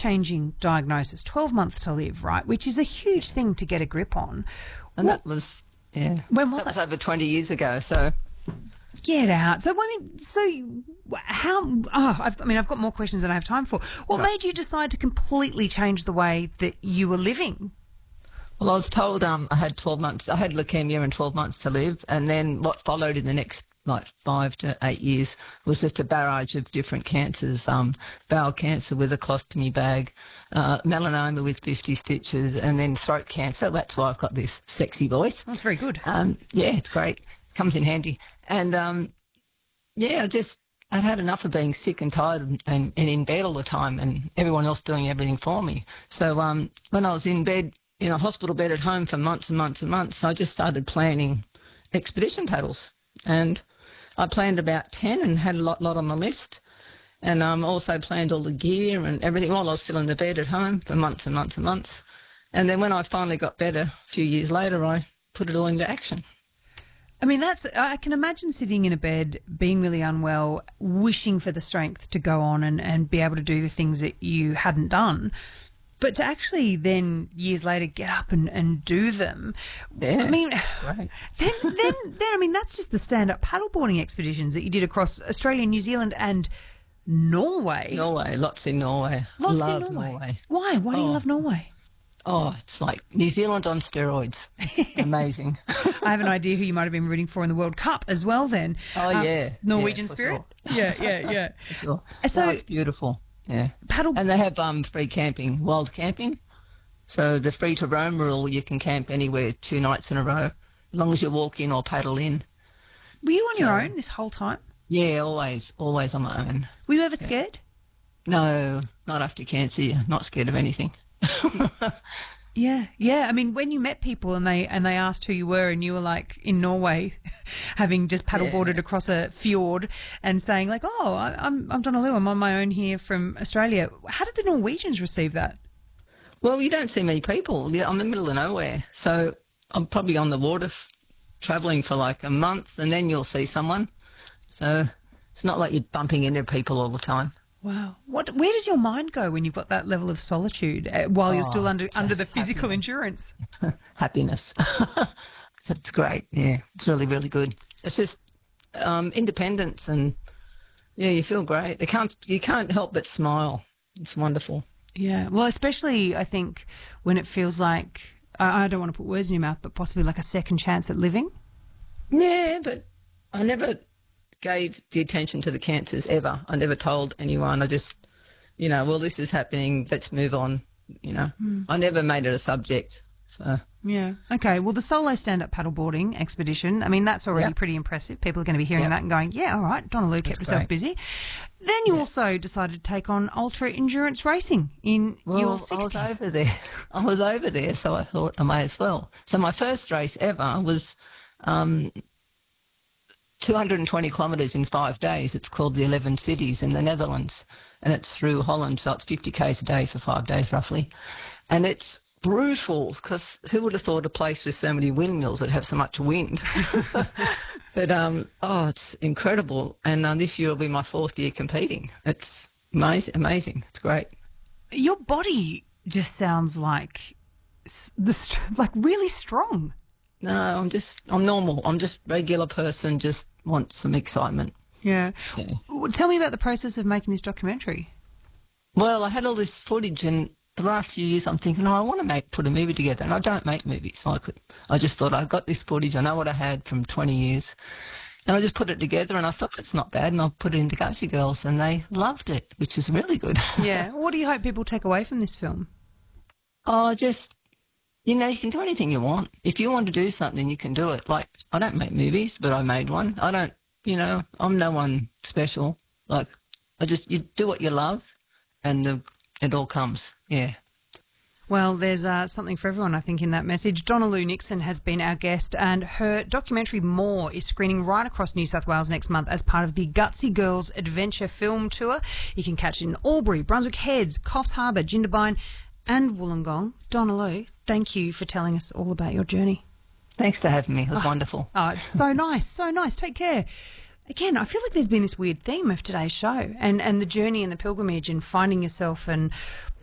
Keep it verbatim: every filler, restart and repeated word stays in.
life-changing diagnosis, twelve months to live, right, which is a huge thing to get a grip on. And well, that was, yeah. When was that? That was over twenty years ago, so... Get out. So, I mean, so how, oh, I've, I mean, I've got more questions than I have time for. What right. made you decide to completely change the way that you were living? Well, I was told um, I had twelve months, I had leukemia and twelve months to live. And then what followed in the next, like, five to eight years was just a barrage of different cancers, um, bowel cancer with a colostomy bag, uh, melanoma with fifty stitches, and then throat cancer. That's why I've got this sexy voice. That's very good. Um, yeah, it's great. Comes in handy. And, um, yeah, I just, I'd had enough of being sick and tired and, and, and in bed all the time and everyone else doing everything for me. So um, when I was in bed, in a hospital bed at home for months and months and months, I just started planning expedition paddles. And I planned about ten and had a lot, lot on my list. And um, also planned all the gear and everything while I was still in the bed at home for months and months and months. And then when I finally got better, a few years later, I put it all into action. I mean, that's, I can imagine sitting in a bed, being really unwell, wishing for the strength to go on and, and be able to do the things that you hadn't done. But to actually then, years later, get up and, and do them. Yeah, I mean, right. then, then, then, I mean, that's just the stand-up paddleboarding expeditions that you did across Australia, New Zealand and Norway. Norway, lots in Norway. Lots love in Norway. Norway. Why? Why do oh. you love Norway? Oh, it's like New Zealand on steroids. It's amazing. I have an idea who you might have been rooting for in the World Cup as well then. Oh, um, yeah. Norwegian yeah, Spirit? Sure. Yeah, yeah, yeah. For sure. So, oh, it's beautiful. Yeah. Paddle... And they have um, free camping, wild camping. So the free to roam rule, you can camp anywhere two nights in a row, as long as you walk in or paddle in. Were you on so, your own this whole time? Yeah, always, always on my own. Were you ever yeah. scared? No, not after cancer. Not scared of anything. Yeah, yeah. I mean, when you met people and they and they asked who you were and you were like in Norway, having just paddleboarded yeah. across a fjord and saying like, oh, I, I'm I'm Donna Lou, I'm on my own here from Australia. How did the Norwegians receive that? Well, you don't see many people. I'm in the middle of nowhere. So I'm probably on the water f- travelling for like a month and then you'll see someone. So it's not like you're bumping into people all the time. Wow. What? Where does your mind go when you've got that level of solitude uh, while oh, you're still under under the physical happiness. endurance? Happiness. So it's great. Yeah, it's really, really good. It's just um, independence and, yeah, you feel great. You can't, you can't help but smile. It's wonderful. Yeah. Well, especially I think when it feels like, I, I don't want to put words in your mouth, but possibly like a second chance at living. Yeah, but I never gave the attention to the cancers ever. I never told anyone. I just, you know, well, this is happening, let's move on, you know. Mm. I never made it a subject. So yeah. Okay. Well, the solo stand-up paddleboarding expedition, I mean, that's already yep. pretty impressive. People are going to be hearing yep. that and going, yeah, all right, Donna Lou kept that's herself great. busy. Then you yeah. also decided to take on ultra-endurance racing in well, your sixties. I was over there. I was over there, so I thought I may as well. So my first race ever was um, two hundred twenty kilometres in five days. It's called the eleven Cities in the Netherlands, and it's through Holland, so it's fifty kays a day for five days roughly. And it's brutal because who would have thought a place with so many windmills would have so much wind? But, um, oh, it's incredible. And uh, this year will be my fourth year competing. It's amazing. amazing. It's great. Your body just sounds like the like really strong. No, I'm just, I'm normal. I'm just a regular person, just want some excitement. Yeah. yeah. Tell me about the process of making this documentary. Well, I had all this footage and the last few years I'm thinking, oh, I want to make put a movie together, and I don't make movies. I could, I just thought I got this footage, I know what I had from twenty years, and I just put it together, and I thought it's not bad, and I put it into Gutsy Girls, and they loved it, which is really good. Yeah. What do you hope people take away from this film? Oh, just, you know, you can do anything you want. If you want to do something, you can do it. Like, I don't make movies, but I made one. I don't, you know, I'm no one special. Like, I just, you do what you love, and the, it all comes. Yeah. Well, there's uh, something for everyone, I think, in that message. Donna Lou Nixon has been our guest, and her documentary More is screening right across New South Wales next month as part of the Gutsy Girls Adventure Film Tour. You can catch it in Albury, Brunswick Heads, Coffs Harbour, Jindabyne and Wollongong. Donna Lou, thank you for telling us all about your journey. Thanks for having me. It was oh, wonderful. Oh, it's so nice, so nice. Take care. Again, I feel like there's been this weird theme of today's show and, and the journey and the pilgrimage and finding yourself and